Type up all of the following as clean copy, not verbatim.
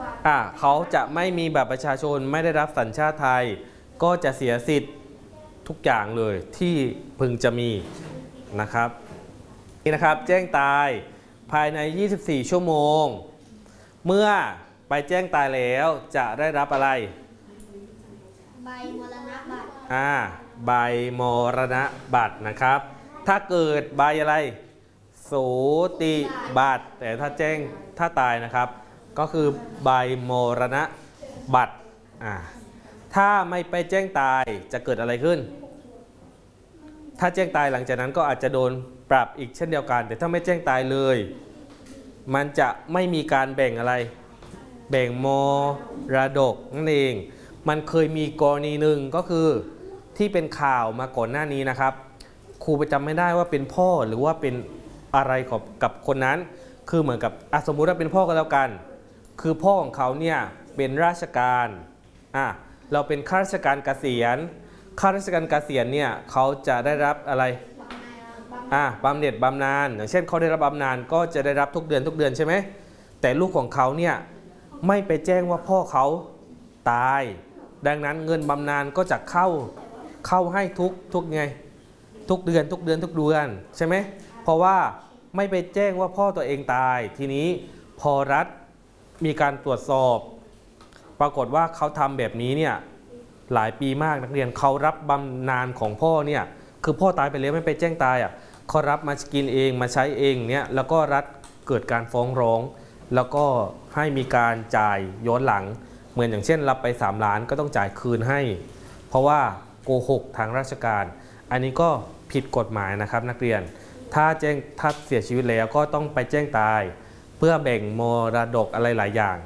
เขาจะไม่มีบัตรประชาชนไม่ได้รับสัญชาติไทยก็จะเสียสิทธิ์ทุกอย่างเลยที่พึงจะมีนะครับนี่นะครับแจ้งตายภายใน24ชั่วโมงเมื่อไปแจ้งตายแล้วจะได้รับอะไรใบมรณบัตรใบมรณบัตรนะครับถ้าเกิดใบอะไรสูติบัตรแต่ถ้าตายนะครับก็คือใบมรณบัตรถ้าไม่ไปแจ้งตายจะเกิดอะไรขึ้นถ้าแจ้งตายหลังจากนั้นก็อาจจะโดนปรับอีกเช่นเดียวกันแต่ถ้าไม่แจ้งตายเลยมันจะไม่มีการแบ่งอะไรแบ่งมรดกนั่นเองมันเคยมีกรณีหนึ่งก็คือที่เป็นข่าวมาก่อนหน้านี้นะครับครูประจำไม่ได้ว่าเป็นพ่อหรือว่าเป็นอะไรกับคนนั้นคือเหมือนกับสมมุติว่าเป็นพ่อก็แล้วกันคือพ่อของเขาเนี่ยเป็นราชการเราเป็นข้าราชการเกษียณข้าราชการเกษียณเนี่ยเขาจะได้รับอะไรบำเหน็จบำนาญอย่างเช่นเขาได้รับบำนาญก็จะได้รับทุกเดือนใช่ไหมแต่ลูกของเขาเนี่ยไม่ไปแจ้งว่าพ่อเขาตายดังนั้นเงินบำนาญก็จะเข้าให้ทุกไงทุกเดือนใช่ไหมเพราะว่าไม่ไปแจ้งว่าพ่อตัวเองตายทีนี้พอรัฐมีการตรวจสอบปรากฏว่าเขาทำแบบนี้เนี่ยหลายปีมากนักเรียนเขารับบำนาญของพ่อเนี่ยคือพ่อตายไปแล้วไม่ไปแจ้งตายเขารับมากินเองมาใช้เองเนี่ยแล้วก็รัฐเกิดการฟ้องร้องแล้วก็ให้มีการจ่ายย้อนหลังเหมือนอย่างเช่นรับไป3 ล้านก็ต้องจ่ายคืนให้เพราะว่าโกหกทางราชการอันนี้ก็ผิดกฎหมายนะครับนักเรียนถ้าเสียชีวิตแล้วก็ต้องไปแจ้งตายเพื่อแบ่งมรดกอะไรหลายอย่าง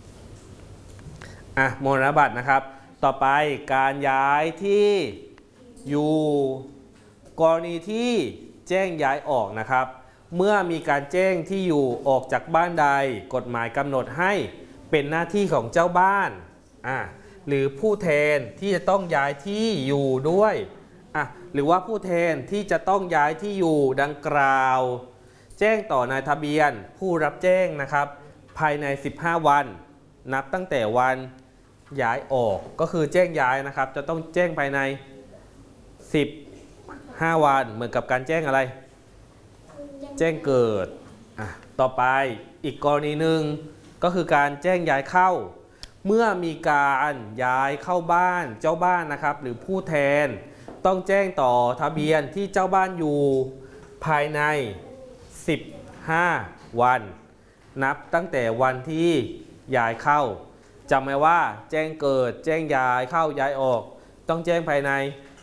มรณบัตรนะครับต่อไปการย้ายที่อยู่กรณีที่แจ้งย้ายออกนะครับเมื่อมีการแจ้งที่อยู่ออกจากบ้านใดกฎหมายกำหนดให้เป็นหน้าที่ของเจ้าบ้านหรือผู้แทนที่จะต้องย้ายที่อยู่ด้วยหรือว่าผู้แทนที่จะต้องย้ายที่อยู่ดังกล่าวแจ้งต่อนายทะเบียนผู้รับแจ้งนะครับภายใน15 วันนับตั้งแต่วันย้ายออกก็คือแจ้งย้ายนะครับจะต้องแจ้งภายใน15 วันเหมือนกับการแจ้งอะไรแจ้งเกิดต่อไปอีกกรณีหนึ่งก็คือการแจ้งย้ายเข้าเมื่อมีการย้ายเข้าบ้านเจ้าบ้านนะครับหรือผู้แทนต้องแจ้งต่อทะเบียนที่เจ้าบ้านอยู่ภายใน15 วันนับตั้งแต่วันที่ย้ายเข้าจำไว้ว่าแจ้งเกิดแจ้งย้ายเข้าย้ายออกต้องแจ้งภายใน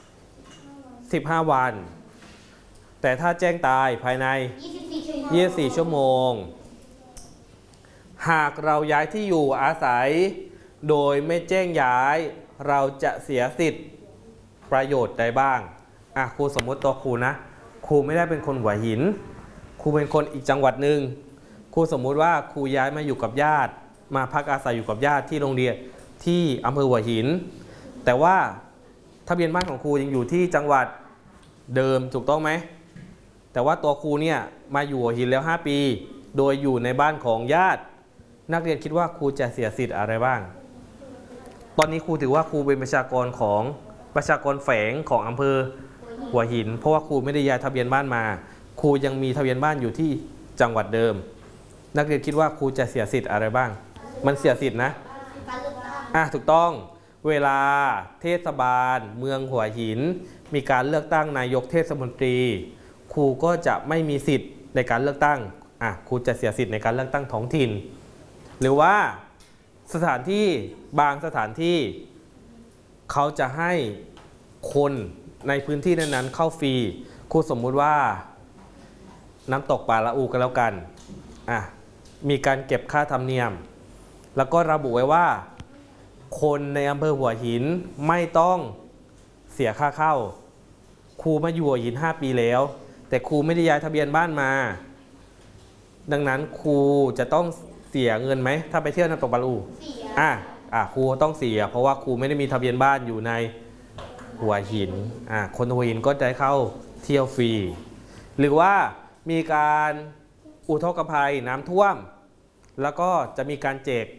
15 วันแต่ถ้าแจ้งตายภายใน24 ชั่วโมงหากเราย้ายที่อยู่อาศัยโดยไม่แจ้งย้ายเราจะเสียสิทธิ์ประโยชน์ใดบ้างครูสมมติตัวครูนะครูไม่ได้เป็นคนหัวหินครูเป็นคนอีกจังหวัดหนึ่งครูสมมุติว่าครูย้ายมาอยู่กับญาติมาพักอาศัยอยู่กับญาติที่โรงเรียนที่อำเภอหัวหินแต่ว่าทะเบียนบ้านของครูยังอยู่ที่จังหวัดเดิมถูกต้องไหมแต่ว่าตัวครูเนี่ยมาอยู่หัวหินแล้ว5 ปีโดยอยู่ในบ้านของญาตินักเรียนคิดว่าครูจะเสียสิทธิ์อะไรบ้างตอนนี้ครูถือว่าครูเป็นประชากรแฝงของอำเภอหัวหินเพราะว่าครูไม่ได้ย้ายทะเบียนบ้านมาครูยังมีทะเบียนบ้านอยู่ที่จังหวัดเดิมนักเรียนคิดว่าครูจะเสียสิทธิ์อะไรบ้างมันเสียสิทธิ์นะถูกต้องเวลาเทศบาลเมืองหัวหินมีการเลือกตั้งนายกเทศมนตรีครูก็จะไม่มีสิทธิ์ในการเลือกตั้งครูจะเสียสิทธิ์ในการเลือกตั้งท้องถิ่นหรือว่าสถานที่บางสถานที่เขาจะให้คนในพื้นที่นั้นๆเข้าฟรีครูสมมุติว่าน้ำตกป่าละอูกันแล้วกันมีการเก็บค่าธรรมเนียมแล้วก็ระบุไว้ว่าคนในอำเภอหัวหินไม่ต้องเสียค่าเข้าครูมาอยู่หัวหิน5 ปีแล้วแต่ครูไม่ได้ย้ายทะเบียนบ้านมาดังนั้นครูจะต้องเสียเงินไหมถ้าไปเที่ยวน้ำตกป่าละอูครูต้องเสียเพราะว่าครูไม่ได้มีทะเบียนบ้านอยู่ในหัวหินคนหัวหินก็ได้เข้าเที่ยวฟรีหรือว่ามีการอุทกภัยน้ำท่วมแล้วก็จะมีการแจก